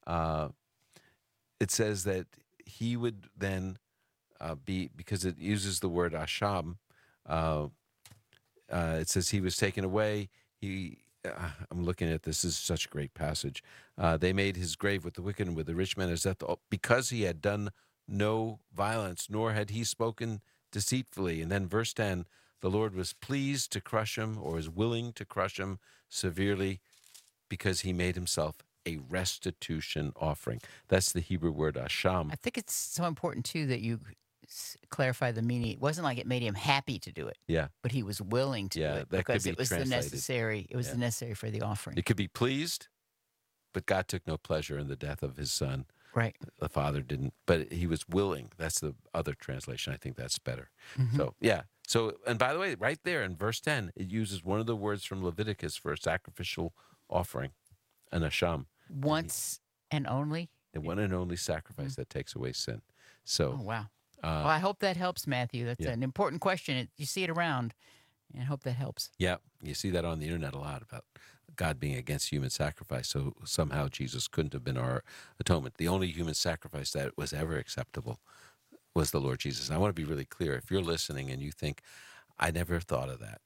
uh, it says that he would then because it uses the word asham. Uh, it says he was taken away. I'm looking at this. This is such a great passage. They made his grave with the wicked and with the rich man as death, because he had done no violence, nor had he spoken deceitfully. And then verse 10, the Lord was pleased to crush him, or was willing to crush him severely, because he made himself a restitution offering. That's the Hebrew word asham. I think it's so important, too, that you clarify the meaning. It wasn't like it made him happy to do it. Yeah. But he was willing to do it that could because be it was translated. It was the necessary for the offering. It could be pleased, but God took no pleasure in the death of his son. Right. The Father didn't, but he was willing. That's the other translation. I think that's better. Mm-hmm. So, yeah. So, and by the way, right there in verse 10, it uses one of the words from Leviticus for a sacrificial offering, an asham. Once and only? The one and only sacrifice that takes away sin. So, oh, wow. Well, I hope that helps, Matthew. That's an important question. You see it around, and I hope that helps. Yeah, you see that on the internet a lot about God being against human sacrifice. So somehow Jesus couldn't have been our atonement. The only human sacrifice that was ever acceptable was the Lord Jesus. And I want to be really clear. If you're listening and you think, I never thought of that,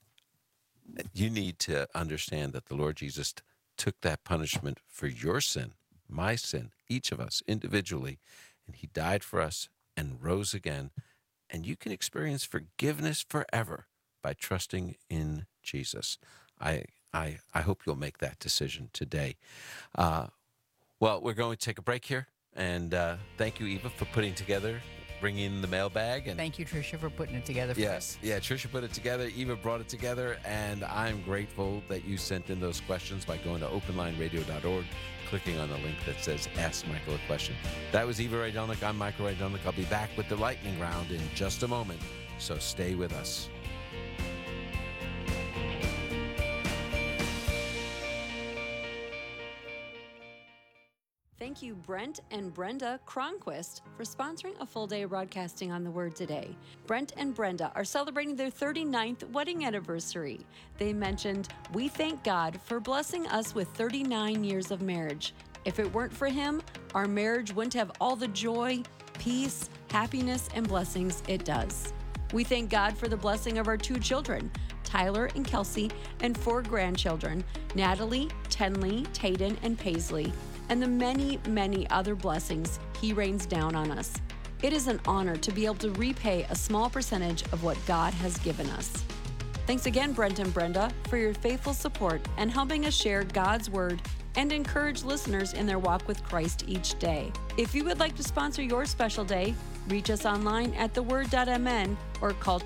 you need to understand that the Lord Jesus took that punishment for your sin, my sin, each of us individually, and he died for us and rose again. And you can experience forgiveness forever by trusting in Jesus. I hope you'll make that decision today. Well, we're going to take a break here. And thank you, Eva, for bringing in the mailbag. And thank you, Tricia, for putting it together for us. Yeah, Tricia put it together. Eva brought it together. And I'm grateful that you sent in those questions by going to openlineradio.org, clicking on the link that says Ask Michael a Question. That was Eva Rydelnik. I'm Michael Rydelnik. I'll be back with the lightning round in just a moment. So stay with us. Thank you, Brent and Brenda Cronquist, for sponsoring a full day of broadcasting on The Word today. Brent and Brenda are celebrating their 39th wedding anniversary. They mentioned, "We thank God for blessing us with 39 years of marriage. If it weren't for Him, our marriage wouldn't have all the joy, peace, happiness, and blessings it does. We thank God for the blessing of our 2 children, Tyler and Kelsey, and 4 grandchildren, Natalie, Tenley, Tayden, and Paisley, and the many, many other blessings He rains down on us. It is an honor to be able to repay a small percentage of what God has given us." Thanks again, Brent and Brenda, for your faithful support and helping us share God's Word and encourage listeners in their walk with Christ each day. If you would like to sponsor your special day, reach us online at theword.mn or call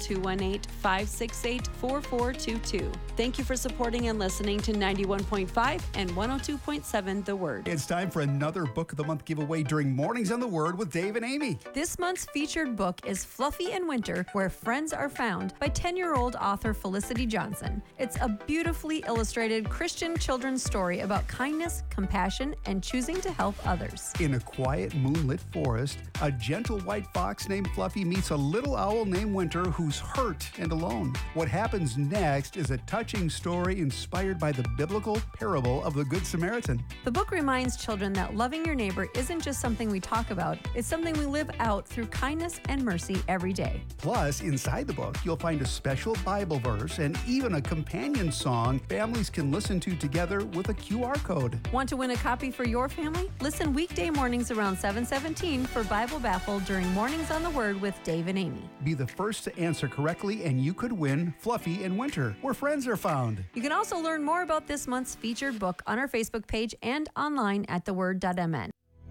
218-568-4422. Thank you for supporting and listening to 91.5 and 102.7 The Word. It's time for another Book of the Month giveaway during Mornings on the Word with Dave and Amy. This month's featured book is Fluffy in Winter, Where Friends Are Found by 10-year-old author Felicity Johnson. It's a beautifully illustrated Christian children's story about kindness, compassion, and choosing to help others. In a quiet, moonlit forest, a gentle white fox named Fluffy meets a little owl named Winter who's hurt and alone. What happens next is a touching story inspired by the biblical parable of the Good Samaritan. The book reminds children that loving your neighbor isn't just something we talk about, it's something we live out through kindness and mercy every day. Plus, inside the book, you'll find a special Bible verse and even a companion song families can listen to together with a QR code. Want to win a copy for your family? Listen weekday mornings around 7:17 for Bible Baffle during Mornings on the Word with Dave and Amy. Be the first to answer correctly and you could win Fluffy in Winter, Where Friends Are Found. You can also learn more about this month's featured book on our Facebook page and online at theword.mn.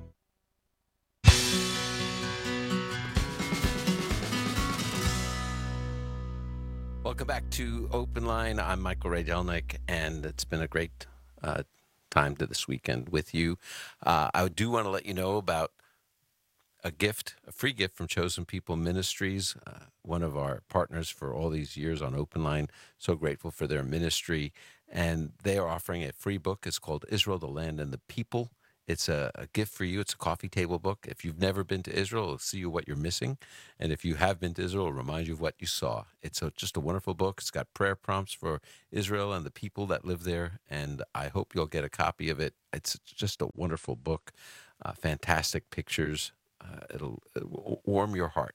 Welcome back to Open Line. I'm Michael Rydelnik, and it's been a great time to this weekend with you. I do want to let you know about a free gift from Chosen People Ministries, one of our partners for all these years on Open Line. So grateful for their ministry. And they are offering a free book. It's called Israel, the Land, and the People. It's a gift for you. It's a coffee table book. If you've never been to Israel, it'll see you what you're missing. And if you have been to Israel, it'll remind you of what you saw. It's just a wonderful book. It's got prayer prompts for Israel and the people that live there. And I hope you'll get a copy of it. It's just a wonderful book. Fantastic pictures. It'll warm your heart.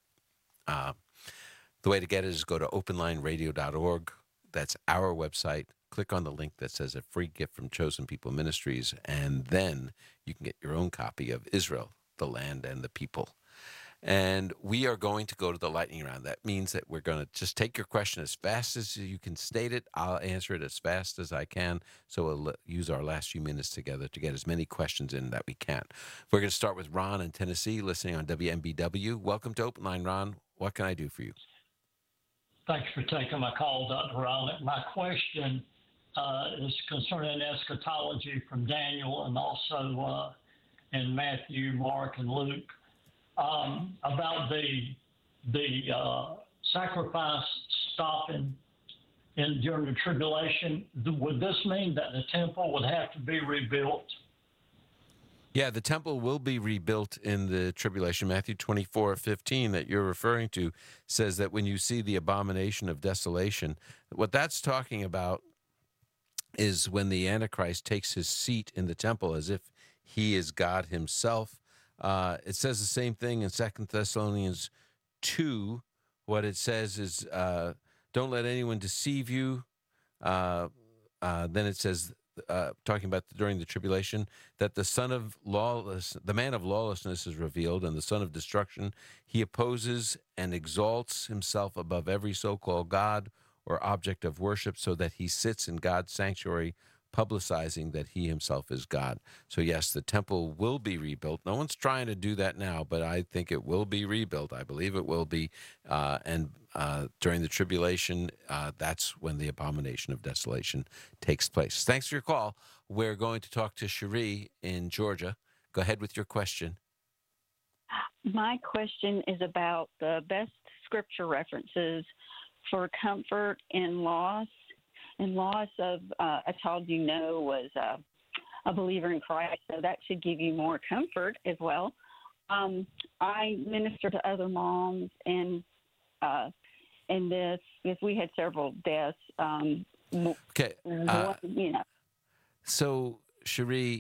The way to get it is go to openlineradio.org. That's our website. Click on the link that says a free gift from Chosen People Ministries, and then you can get your own copy of Israel, the land and the people. And we are going to go to the lightning round. That means that we're going to just take your question as fast as you can state it. I'll answer it as fast as I can. So we'll use our last few minutes together to get as many questions in that we can. We're going to start with Ron in Tennessee, listening on WMBW. Welcome to Open Line, Ron. What can I do for you? Thanks for taking my call, Dr. Rowlett. My question is concerning eschatology from Daniel and also in Matthew, Mark, and Luke about the sacrifice stopping during the tribulation. Would this mean that the temple would have to be rebuilt? Yeah, the temple will be rebuilt in the tribulation. Matthew 24:15 that you're referring to says that when you see the abomination of desolation, what that's talking about is when the Antichrist takes his seat in the temple as if he is God himself. It says the same thing in 2 Thessalonians 2. What it says is, don't let anyone deceive you. Then it says, talking about during the tribulation, that the man of lawlessness is revealed, and the son of destruction. He opposes and exalts himself above every so-called God or object of worship, so that he sits in God's sanctuary, publicizing that he himself is God. So yes, the temple will be rebuilt. No one's trying to do that now, but I think it will be rebuilt. I believe it will be. And during the tribulation, that's when the abomination of desolation takes place. Thanks for your call. We're going to talk to Cherie in Georgia. Go ahead with your question. My question is about the best scripture references for comfort in loss. And loss of a child you know was a believer in Christ, so that should give you more comfort as well. I minister to other moms, and this, if we had several deaths. Okay. You know. So, Cherie,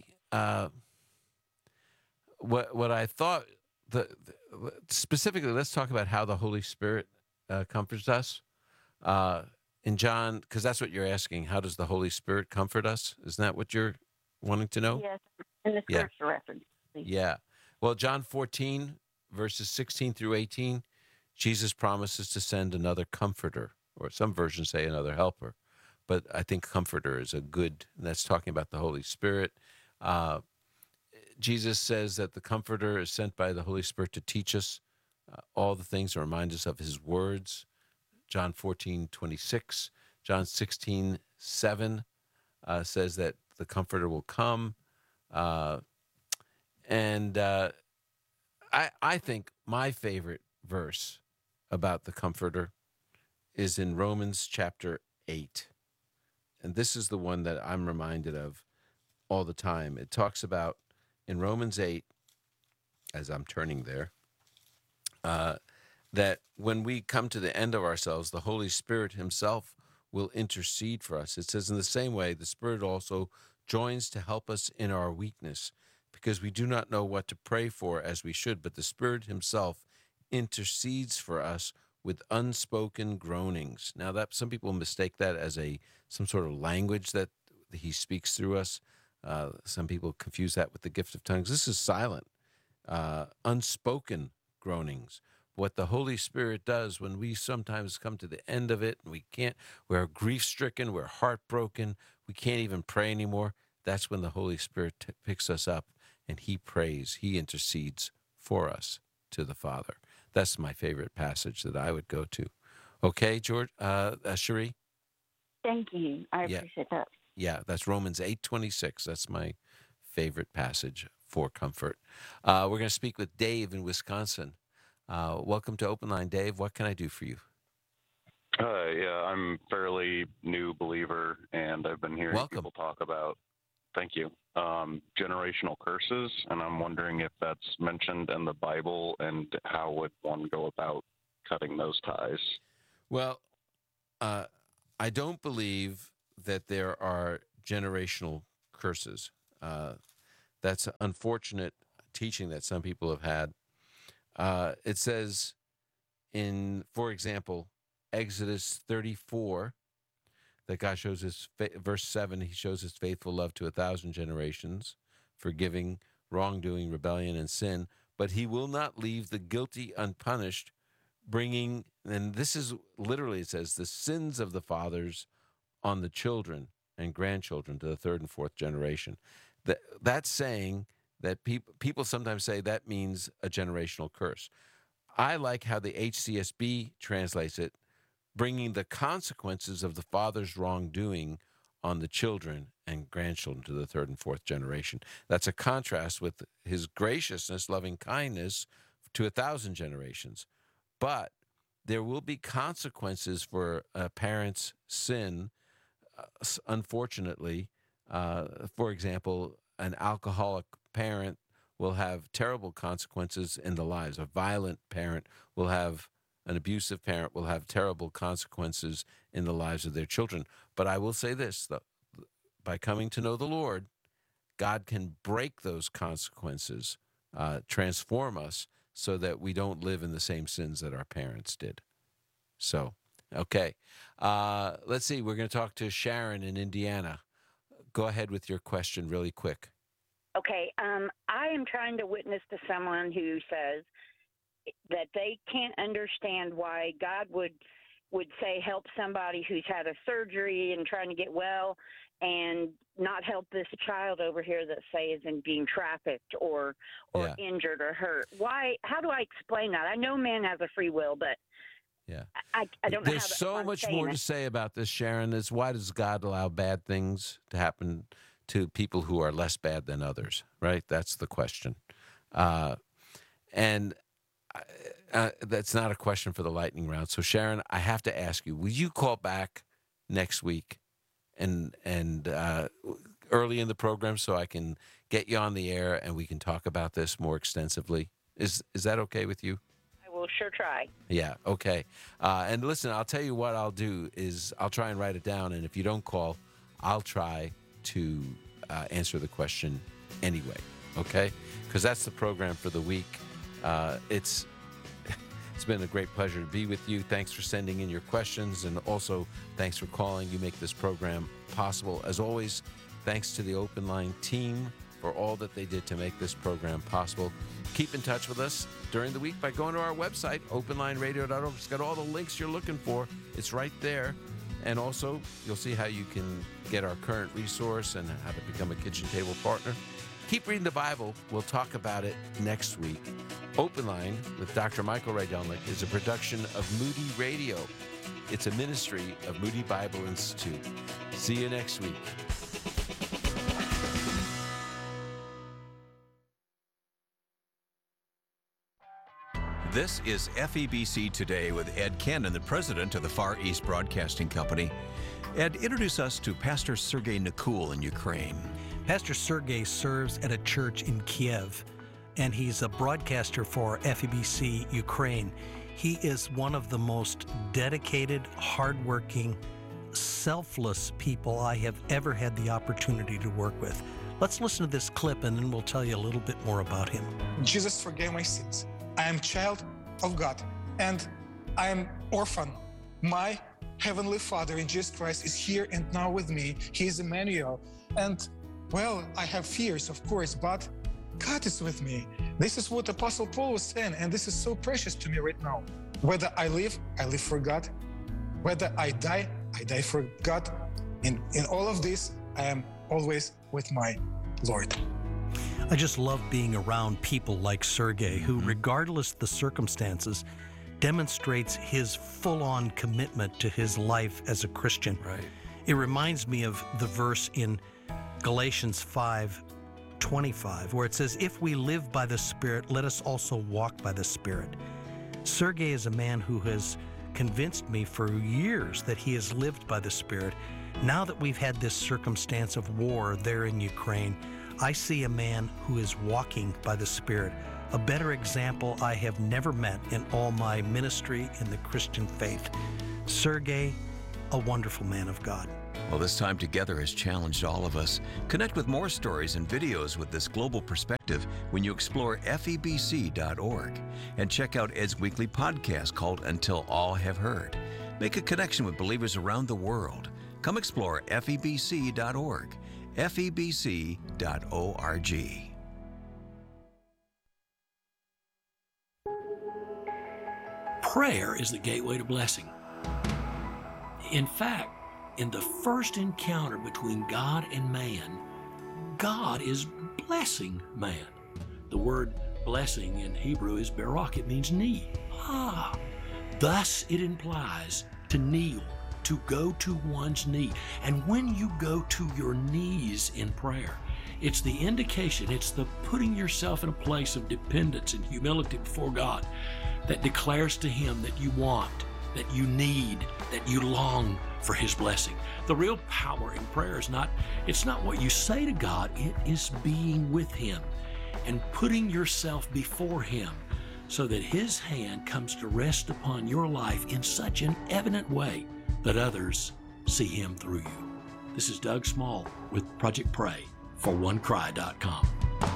what I thought, specifically, let's talk about how the Holy Spirit comforts us. In John, because that's what you're asking, how does the Holy Spirit comfort us? Isn't that what you're wanting to know? Yes, in the scripture reference. Yeah. Well, John 14, verses 16 through 18, Jesus promises to send another comforter, or some versions say another helper. But I think comforter is a good, and that's talking about the Holy Spirit. Jesus says that the comforter is sent by the Holy Spirit to teach us all the things, to remind us of his words. John 14:26, John 16:7 says that the Comforter will come. I think my favorite verse about the Comforter is in Romans chapter 8. And this is the one that I'm reminded of all the time. It talks about, in Romans 8, as I'm turning there, that when we come to the end of ourselves, the Holy Spirit himself will intercede for us. It says, in the same way, the Spirit also joins to help us in our weakness, because we do not know what to pray for as we should, but the Spirit himself intercedes for us with unspoken groanings. Now, that some people mistake that as some sort of language that he speaks through us. Some people confuse that with the gift of tongues. This is silent, unspoken groanings. What the Holy Spirit does when we sometimes come to the end of it and we're grief-stricken, we're heartbroken, we can't even pray anymore, that's when the Holy Spirit picks us up and he prays, he intercedes for us to the Father. That's my favorite passage that I would go to. Okay, George, Cherie? Thank you. I appreciate that. Yeah, that's Romans 8:26. That's my favorite passage for comfort. We're going to speak with Dave in Wisconsin. Welcome to Open Line, Dave. What can I do for you? Yeah, I'm fairly new believer, and I've been hearing people talk about Thank you. Generational curses, and I'm wondering if that's mentioned in the Bible, and how would one go about cutting those ties? Well, I don't believe that there are generational curses. That's unfortunate teaching that some people have had. It says for example, Exodus 34, that God shows verse 7, he shows his faithful love to 1,000 generations, forgiving wrongdoing, rebellion, and sin, but he will not leave the guilty unpunished, bringing, and this is literally, it says, the sins of the fathers on the children and grandchildren to the third and fourth generation. That's saying that people sometimes say that means a generational curse. I like how the HCSB translates it, bringing the consequences of the father's wrongdoing on the children and grandchildren to the third and fourth generation. That's a contrast with his graciousness, loving kindness to 1,000 generations. But there will be consequences for a parent's sin, unfortunately. For example, an alcoholic parent will have terrible consequences in the lives. A violent parent will have, an abusive parent will have terrible consequences in the lives of their children. But I will say this, by coming to know the Lord, God can break those consequences, transform us so that we don't live in the same sins that our parents did. So, okay. Let's see, we're going to talk to Sharon in Indiana. Go ahead with your question really quick. Okay, I am trying to witness to someone who says that they can't understand why God would say help somebody who's had a surgery and trying to get well, and not help this child over here that say is in being trafficked or injured or hurt. Why? How do I explain that? I know man has a free will, but yeah, I don't know. There's so much more to say about this, Sharon. Is why does God allow bad things to happen to people who are less bad than others, right? That's the question. And that's not a question for the lightning round. So, Sharon, I have to ask you, will you call back next week and early in the program so I can get you on the air and we can talk about this more extensively? Is that okay with you? I will sure try. Yeah, okay. And listen, I'll tell you what I'll do is I'll try and write it down, and if you don't call, I'll try to answer the question anyway, okay? Because that's the program for the week. It's been a great pleasure to be with you. Thanks for sending in your questions, and also thanks for calling. You make this program possible. As always, thanks to the Open Line team for all that they did to make this program possible. Keep in touch with us during the week by going to our website, openlineradio.org. It's got all the links you're looking for. It's right there. And also, you'll see how you can get our current resource and how to become a kitchen table partner. Keep reading the Bible. We'll talk about it next week. Open Line with Dr. Michael Rydelnik is a production of Moody Radio. It's a ministry of Moody Bible Institute. See you next week. This is FEBC Today with Ed Cannon, the president of the Far East Broadcasting Company. Ed, introduce us to Pastor Sergei Nikul in Ukraine. Pastor Sergei serves at a church in Kiev, and he's a broadcaster for FEBC Ukraine. He is one of the most dedicated, hardworking, selfless people I have ever had the opportunity to work with. Let's listen to this clip, and then we'll tell you a little bit more about him. Jesus forgave my sins. I am child of God, and I am orphan. My Heavenly Father in Jesus Christ is here and now with me. He is Emmanuel. And, well, I have fears, of course, but God is with me. This is what Apostle Paul was saying, and this is so precious to me right now. Whether I live for God. Whether I die for God. In all of this, I am always with my Lord. I just love being around people like Sergei, who, regardless the circumstances, demonstrates his full-on commitment to his life as a Christian. Right. It reminds me of the verse in Galatians 5:25, where it says, "If we live by the Spirit, let us also walk by the Spirit." Sergei is a man who has convinced me for years that he has lived by the Spirit, Now that we've had this circumstance of war there in Ukraine, I see a man who is walking by the Spirit, a better example I have never met in all my ministry in the Christian faith. Sergei, a wonderful man of God. Well, this time together has challenged all of us. Connect with more stories and videos with this global perspective when you explore febc.org and check out Ed's weekly podcast called Until All Have Heard. Make a connection with believers around the world. Come explore febc.org, febc.org. Prayer is the gateway to blessing. In fact, in the first encounter between God and man, God is blessing man. The word blessing in Hebrew is barak. It means knee. Thus it implies to kneel, to go to one's knee. And when you go to your knees in prayer, it's the indication, it's the putting yourself in a place of dependence and humility before God that declares to Him that you want, that you need, that you long for His blessing. The real power in prayer is it's not what you say to God, it is being with Him and putting yourself before Him so that His hand comes to rest upon your life in such an evident way that others see Him through you. This is Doug Small with Project Pray for OneCry.com.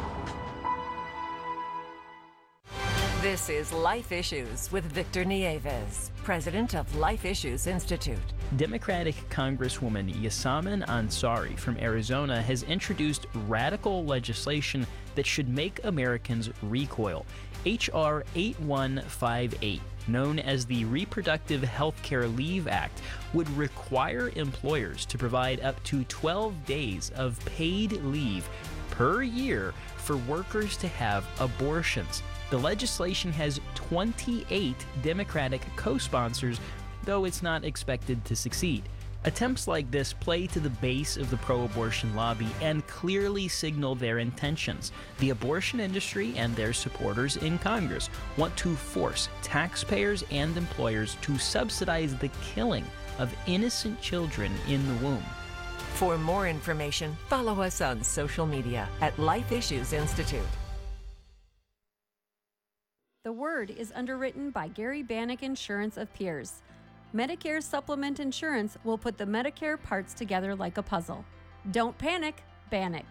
This is Life Issues with Victor Nieves, president of Life Issues Institute. Democratic Congresswoman Yasamin Ansari from Arizona has introduced radical legislation that should make Americans recoil. H.R. 8158, known as the Reproductive Health Care Leave Act, would require employers to provide up to 12 days of paid leave per year for workers to have abortions. The legislation has 28 Democratic co-sponsors, though it's not expected to succeed. Attempts like this play to the base of the pro-abortion lobby and clearly signal their intentions. The abortion industry and their supporters in Congress want to force taxpayers and employers to subsidize the killing of innocent children in the womb. For more information, follow us on social media at Life Issues Institute. The Word is underwritten by Gary Bannock Insurance of Pierce. Medicare Supplement Insurance will put the Medicare parts together like a puzzle. Don't panic, Bannock.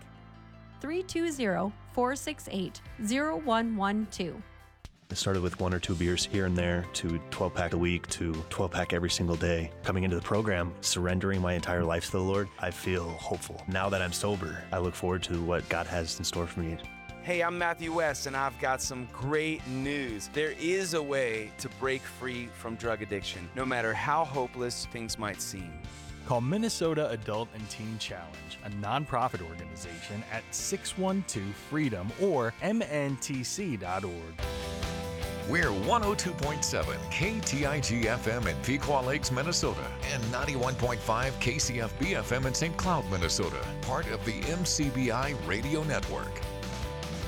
320-468-0112. It started with 1 or 2 beers here and there to 12-pack a week to 12-pack every single day. Coming into the program, surrendering my entire life to the Lord, I feel hopeful. Now that I'm sober, I look forward to what God has in store for me. Hey, I'm Matthew West, and I've got some great news. There is a way to break free from drug addiction, no matter how hopeless things might seem. Call Minnesota Adult and Teen Challenge, a nonprofit organization, at 612-FREEDOM or mntc.org. We're 102.7 KTIG-FM in Pequot Lakes, Minnesota, and 91.5 KCFB-FM in St. Cloud, Minnesota, part of the MCBI Radio Network.